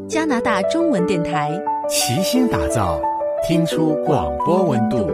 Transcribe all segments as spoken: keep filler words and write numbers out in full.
加拿大中文电台， 齐心打造，听出广播温度。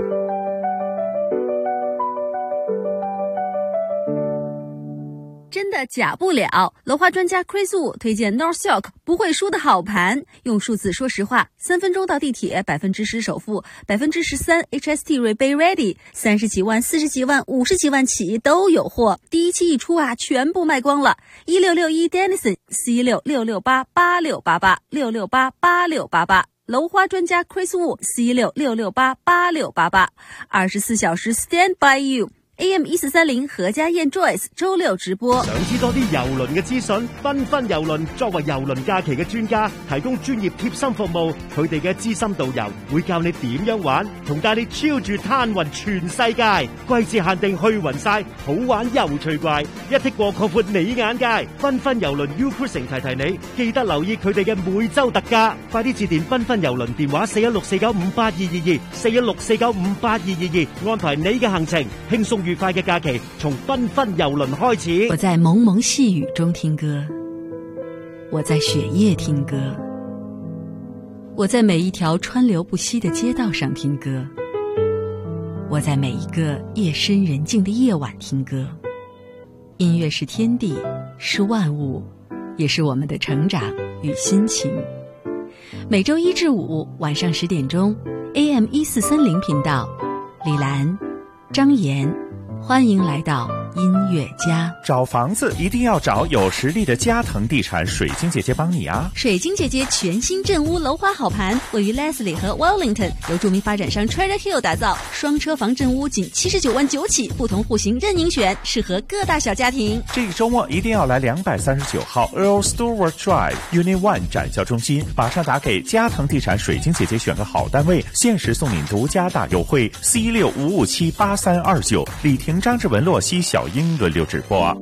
真的假不了，楼花专家 Chris Wu 推荐 North York 不会输的好盘。用数字说实话，三分钟到地铁，百分之十首付，百分之十三 H S T rebate ready， 三十几万、四十几万、五十几万起都有货。第一期一出啊，全部卖光了。一六六一 Denison C 六六六八八六八八六六八八六八八。楼花专家 Chris Wu C 六六六八八六八八，二十四小时 Stand by you。A M 一四三零何家燕 Joyce 周六直播。 想知多啲郵輪嘅資訊？繽紛郵輪作為郵輪假期嘅專家，提供專業貼心服務。佢哋嘅資深導遊會教你點樣玩，同帶你超住攤勻全世界。季節限定去勻晒，好玩又趣怪，一剔過擴闊你眼界。繽紛郵輪 U Cruising 提提你，記得留意佢哋嘅每週特價。快啲致電繽紛郵輪電話四一六四九五八二二二四一六四九五八二二二，安排你嘅行程，輕鬆愉快嘅假期從繽紛郵輪開始。 我在蒙蒙細雨中聽歌，我在雪夜聽歌，我在每一條川流不息的街道上聽歌，我在每一個夜深人靜的夜晚聽歌。音樂是天地，是萬物，也是我們的成長與心情。每週一至五晚上十點鐘 A M 一四三零頻道，李蘭、張妍，歡迎來到音樂家。 找房子一定要找有實力的嘉騰地產水晶姐姐幫你啊！ 水晶姐姐全新鎮屋樓花好盤，位於 Leslie 和 Wellington， 由著名發展商 Trader Hill 打造，雙車房鎮屋僅七十九萬九起，不同戶型任您選，適合各大小家庭。 這個周末一定要來兩百三十九號 Earl Stewart Drive Unit One 展銷中心，馬上打給嘉騰地產水晶姐姐選個好單位，限時送你獨家大優惠 C 六五五七八三二九，李婷、張志文、洛西、小英輪流直播啊！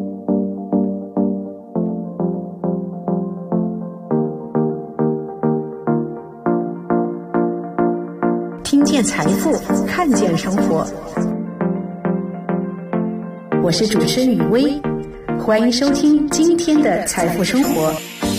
聽見財富，看見生活。我是主持人雨薇，歡迎收聽今天的財富生活。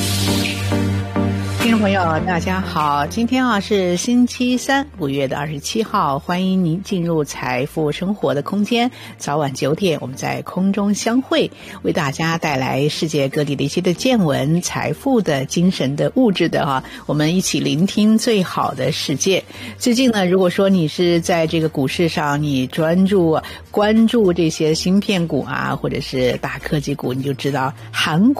聽眾朋友大家好，今天啊是星期三，五月的二十七號，歡迎您進入財富生活的空間，早晚九點我們在空中相會，為大家帶來世界各地的一些的見聞、財富的、精神的、物質的啊，我們一起聆聽最好的世界。最近呢，如果說你是在這個股市上，你專注關注這些芯片股啊，或者是大科技股，你就知道韓國